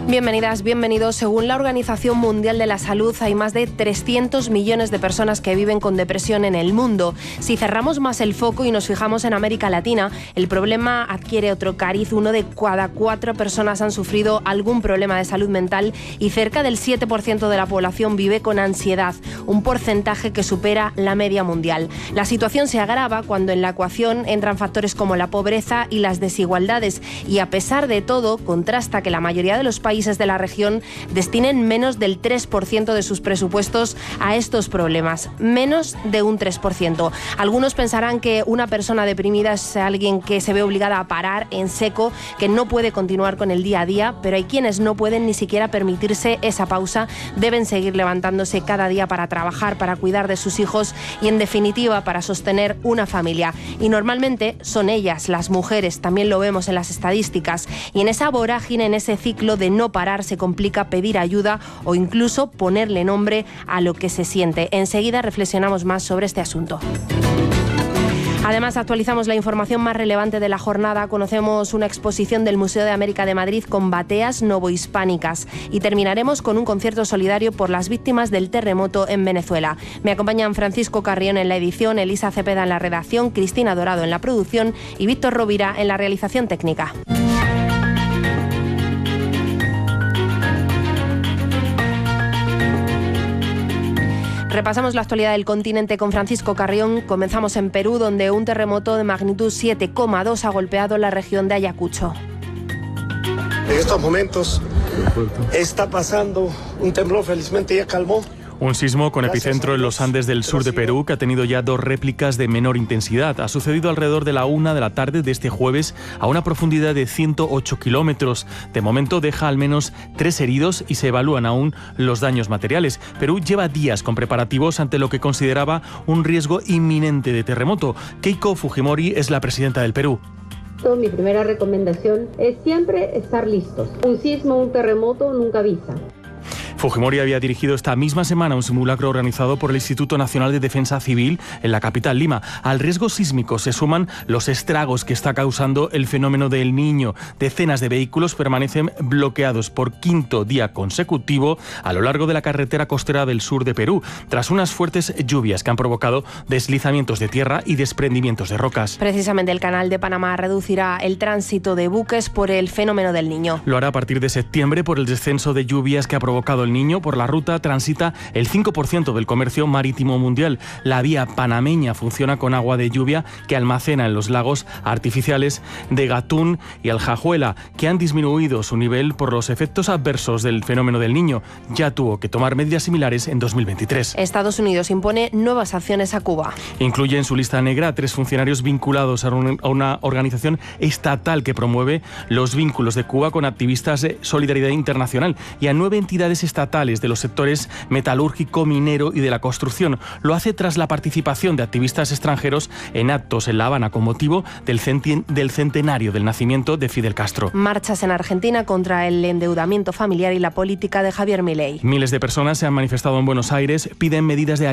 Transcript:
Bienvenidas, bienvenidos. Según la Organización Mundial de la Salud, hay más de 300 millones de personas que viven con depresión en el mundo. Si cerramos más el foco y nos fijamos en América Latina, el problema adquiere otro cariz. 1 de cada 4 personas han sufrido algún problema de salud mental y cerca del 7% de la población vive con ansiedad, un porcentaje que supera la media mundial. La situación se agrava cuando en la ecuación entran factores como la pobreza y las desigualdades, y a pesar de todo, contrasta que la mayoría de los países de la región destinen menos del 3% de sus presupuestos a estos problemas, menos de un 3%. Algunos pensarán que una persona deprimida es alguien que se ve obligada a parar en seco, que no puede continuar con el día a día, pero hay quienes no pueden ni siquiera permitirse esa pausa, deben seguir levantándose cada día para trabajar, para cuidar de sus hijos y, en definitiva, para sostener una familia. Y normalmente son ellas, las mujeres, también lo vemos en las estadísticas, y en esa vorágine, en ese ciclo de no parar, se complica pedir ayuda o incluso ponerle nombre a lo que se siente. Enseguida reflexionamos más sobre este asunto. Además, actualizamos la información más relevante de la jornada. Conocemos una exposición del Museo de América de Madrid con bateas novohispánicas y terminaremos con un concierto solidario por las víctimas del terremoto en Venezuela. Me acompañan Francisco Carrión en la edición, Elisa Cepeda en la redacción, Cristina Dorado en la producción y Víctor Rovira en la realización técnica. Repasamos la actualidad del continente con Francisco Carrión. Comenzamos en Perú, donde un terremoto de magnitud 7,2 ha golpeado la región de Ayacucho. En estos momentos está pasando un temblor, felizmente ya calmó. Un sismo con epicentro en los Andes del sur de Perú, que ha tenido ya 2 réplicas de menor intensidad. Ha sucedido alrededor de la 1 de la tarde de este jueves a una profundidad de 108 kilómetros. De momento deja al menos 3 heridos y se evalúan aún los daños materiales. Perú lleva días con preparativos ante lo que consideraba un riesgo inminente de terremoto. Keiko Fujimori es la presidenta del Perú. Mi primera recomendación es siempre estar listos. Un sismo, un terremoto nunca avisa. Fujimori había dirigido esta misma semana un simulacro organizado por el Instituto Nacional de Defensa Civil en la capital, Lima. Al riesgo sísmico se suman los estragos que está causando el fenómeno del Niño. Decenas de vehículos permanecen bloqueados por 5º día consecutivo a lo largo de la carretera costera del sur de Perú, tras unas fuertes lluvias que han provocado deslizamientos de tierra y desprendimientos de rocas. Precisamente el Canal de Panamá reducirá el tránsito de buques por el fenómeno del Niño. Lo hará a partir de septiembre por el descenso de lluvias que ha provocado el Niño. Por la ruta transita el 5% del comercio marítimo mundial. La vía panameña funciona con agua de lluvia que almacena en los lagos artificiales de Gatún y Aljajuela, que han disminuido su nivel por los efectos adversos del fenómeno del Niño. Ya tuvo que tomar medidas similares en 2023. Estados Unidos impone nuevas sanciones a Cuba. Incluye en su lista negra a 3 funcionarios vinculados a una organización estatal que promueve los vínculos de Cuba con activistas de Solidaridad Internacional y a 9 entidades estatales de los sectores metalúrgico, minero y de la construcción. Lo hace tras la participación de activistas extranjeros en actos en La Habana con motivo del centenario del nacimiento de Fidel Castro. Marchas en Argentina contra el endeudamiento familiar y la política de Javier Milei. Miles de personas se han manifestado en Buenos Aires, piden medidas de